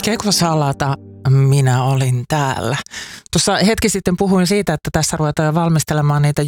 Kekosalata, minä olin täällä. Tuossa hetki sitten puhuin siitä, että tässä ruvetaan valmistelemaan niitä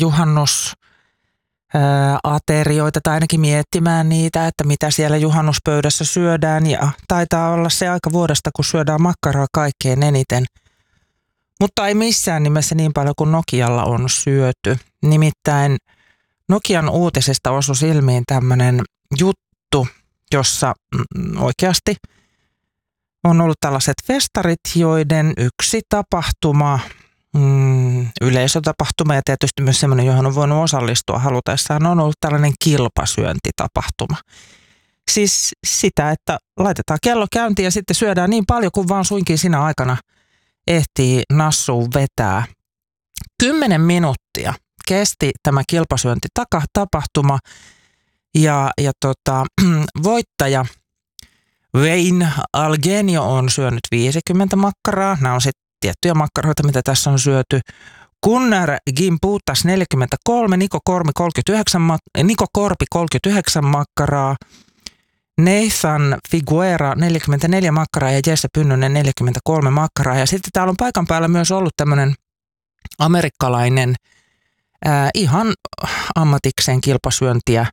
juhannusaterioita tai ainakin miettimään niitä, että mitä siellä juhannuspöydässä syödään. Ja taitaa olla se aika vuodesta, kun syödään makkaraa kaikkein eniten. Mutta ei missään nimessä niin paljon kuin Nokialla on syöty. Nimittäin Nokian uutisista osui silmiin tämmöinen juttu, jossa oikeasti on ollut tällaiset festarit, joiden yksi tapahtuma, yleisötapahtuma ja tietysti myös semmoinen, johon on voinut osallistua halutessaan, on ollut tällainen kilpasyöntitapahtuma. Siis sitä, että laitetaan kello käyntiin ja sitten syödään niin paljon kuin vaan suinkin siinä aikana ehtii nassuun vetää. 10 minuuttia kesti tämä kilpasyöntitapahtuma ja voittaja Wayne Algenio on syönyt 50 makkaraa. Nämä on sitten tiettyjä makkaroita, mitä tässä on syöty. Gunnar Gimbutas 43, Niko Korpi 39 makkaraa. Nathan Figuera 44 makkaraa ja Jesse Pynnönen 43 makkaraa. Ja sitten täällä on paikan päällä myös ollut tämmöinen amerikkalainen ihan ammatikseen kilpasyöntiä.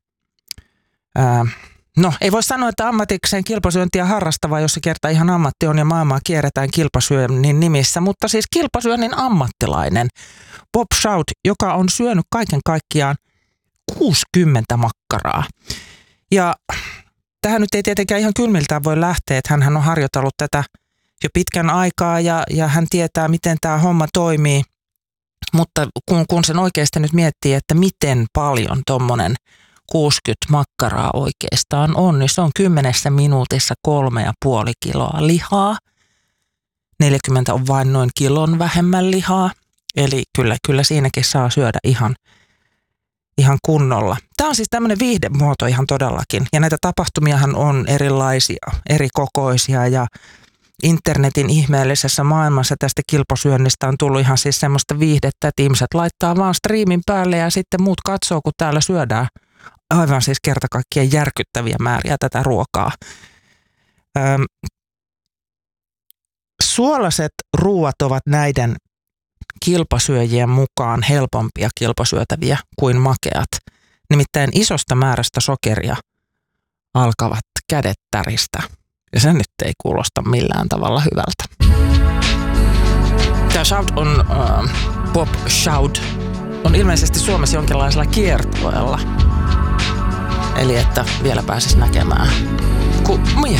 No, ei voi sanoa, että ammatikseen kilpasyöntiä harrastava, jos se kerta ihan ammatti on ja maailmaa kierretään kilpasyönnin nimissä, mutta siis kilpasyönnin ammattilainen Bob Shout, joka on syönyt kaiken kaikkiaan 60 makkaraa. Ja tähän nyt ei tietenkään ihan kylmiltään voi lähteä, että hän on harjoitellut tätä jo pitkän aikaa ja hän tietää, miten tämä homma toimii, mutta kun sen oikeasti nyt miettii, että miten paljon tommonen 60 makkaraa oikeastaan on, niin se on 10 minuutissa 3,5 kiloa lihaa. 40 on vain noin kilon vähemmän lihaa. Eli kyllä siinäkin saa syödä ihan kunnolla. Tämä on siis tämmöinen viihdemuoto ihan todellakin. Ja näitä tapahtumiahan on erilaisia, eri kokoisia ja internetin ihmeellisessä maailmassa tästä kilpasyönnistä on tullut ihan siis semmoista viihdettä, että ihmiset laittaa vaan striimin päälle ja sitten muut katsoo, kun täällä syödään aivan siis kerta kaikkiaan järkyttäviä määriä tätä ruokaa. Suolaiset ruuat ovat näiden kilpasyöjien mukaan helpompia kilpasyötäviä kuin makeat. Nimittäin isosta määrästä sokeria alkavat kädet täristä. Ja se nyt ei kuulosta millään tavalla hyvältä. Tämä Shout on, Bob Shout, on ilmeisesti Suomessa jonkinlaisella kiertueella. Eli että vielä pääsisi näkemään, kun